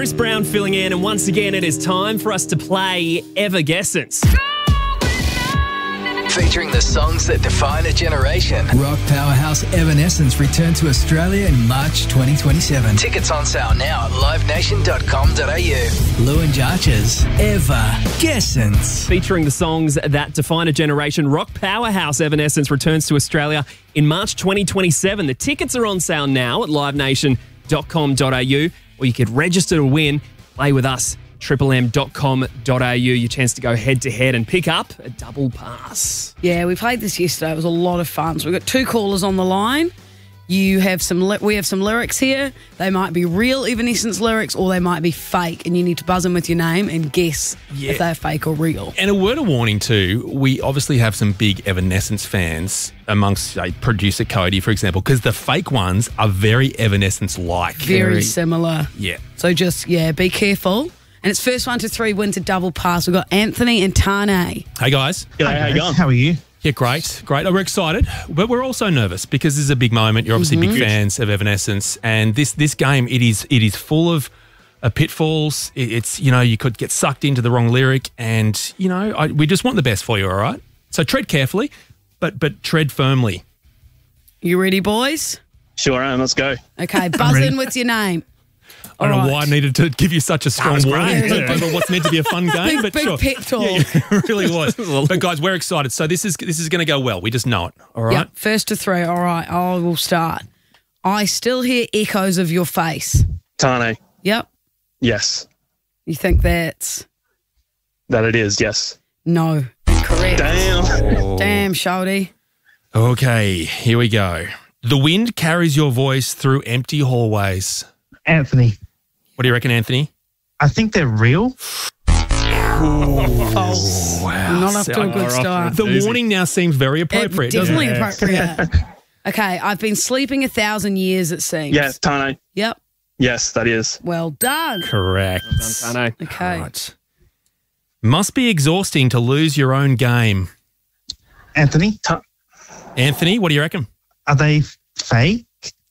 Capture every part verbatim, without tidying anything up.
Chris Brown filling in, and once again it is time for us to play Everguessence. Featuring the songs that define a generation. Rock powerhouse Evanescence return to Australia in March twenty twenty-seven. Tickets on sale now at live nation dot com dot a u. Lou and Jarch's Everguessence. Featuring the songs that define a generation, rock powerhouse Evanescence returns to Australia in March twenty twenty-seven. The tickets are on sale now at live nation dot com dot a u, or you could register to win. Play with us. triple m dot com dot a u, your chance to go head-to-head and pick up a double pass. Yeah, we played this yesterday. It was a lot of fun. So we've got two callers on the line. You have some. Li- we have some lyrics here. They might be real Evanescence lyrics or they might be fake, and you need to buzz in with your name and guess Yeah. if they're fake or real. And a word of warning too, we obviously have some big Evanescence fans amongst, say, producer Cody, for example, because the fake ones are very Evanescence-like. Very similar. Yeah. So just, yeah, be careful. And it's first one to three wins a double pass. We've got Anthony and Tane. Hey, guys. G'day, how you going? How are you? Yeah, great, great. We're excited, but we're also nervous because this is a big moment. You're obviously big fans of Evanescence, and this this game it is it is full of uh, pitfalls. It, it's you know you could get sucked into the wrong lyric, and you know I, we just want the best for you. All right, so tread carefully, but but tread firmly. You ready, boys? Sure am, let's go. Okay, buzz in with your name. I don't All know why I right. needed to give you such a strong was warning great. over what's meant to be a fun game, Big, but big sure. pep talk. Yeah, yeah, it really was. But guys, we're excited. So this is this is going to go well. We just know it. All right. Yep, first to three. All right, I will start. I still hear echoes of your face. Tane, Yep. yes. You think that's... That it is, yes. No. Correct. Damn. Damn, Shawty. Okay, here we go. The wind carries your voice through empty hallways. Anthony, What do you reckon, Anthony? I think they're real. False. Wow. Not off to a good start. The warning now seems very appropriate, It- doesn't definitely it? appropriate. Okay, I've been sleeping a thousand years, it seems. Yes, Tane, Yep. yes, that is. Well done. Correct. Tane. Okay. Right. Must be exhausting to lose your own game. Anthony, Anthony, what do you reckon? are they fake?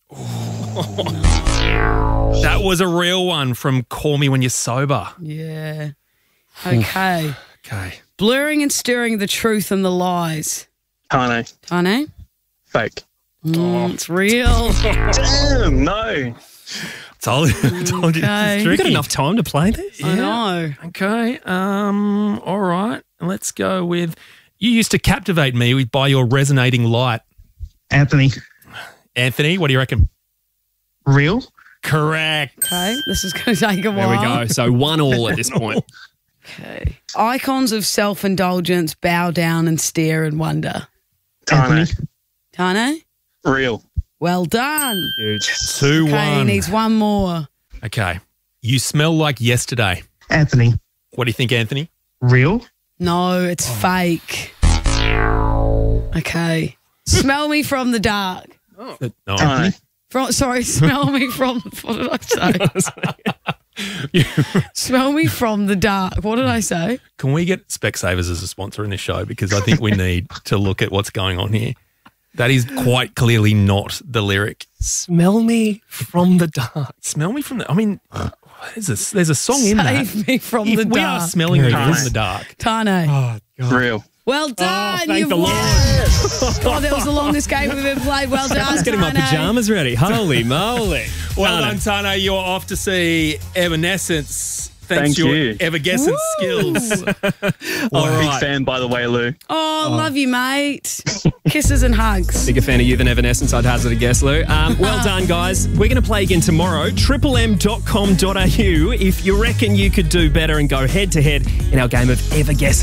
That was a real one from Call Me When You're Sober. Yeah. Okay. Okay. Blurring and stirring the truth and the lies. Tane, Tane? fake. Mm, it's real. Damn, no. Told, told you Okay. this is We've got tricky. enough time to play this. I know. Okay. Um. All right. Let's go with. You used to captivate me with by your resonating light. Anthony, Anthony, what do you reckon? real? Correct. Okay. This is going to take a There while. we go. So one all at this point. Okay. Icons of self-indulgence bow down and stare and wonder. Tane, Anthony, Tane? real. Well done. Huge. Two Okay, he one. needs one more. Okay. You smell like yesterday. Anthony, What do you think, Anthony? real? No, it's Oh. fake. Okay. Smell me from the dark. No. Tane, From, sorry, smell me from... What did I say? Smell me from the dark. What did I say? Can we get Specsavers as a sponsor in this show? Because I think we need to look at what's going on here. That is quite clearly not the lyric. Smell me from the dark. Smell me from the. I mean, there's a, there's a song in that. Save me from If the we are dark. smelling you Tane. from the dark. Tane. real. Well done. thank You've the won. Lord. God, that was the longest game we've ever played. Well done, I was getting my Tane. pajamas ready. Holy moly. Well Tane. done, Tane. You're off to see Evanescence. Thanks Thank to your you. Everguessence skills. All Big right. fan, by the way, Lou. Oh, love you, mate. Kisses and hugs. Bigger fan of you than Evanescence, I'd hazard a guess, Lou. Um, well done, guys. We're going to play again tomorrow. triple m dot com dot a u if you reckon you could do better and go head-to-head in our game of Everguessence.